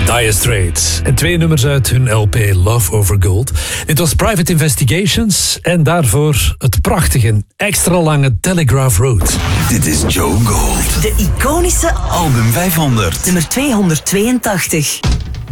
Dire Straits. En 2 nummers uit hun LP Love Over Gold. Dit was Private Investigations en daarvoor het prachtige, extra lange Telegraph Road. Dit is Joe Gold. De iconische Album 500. nummer 282.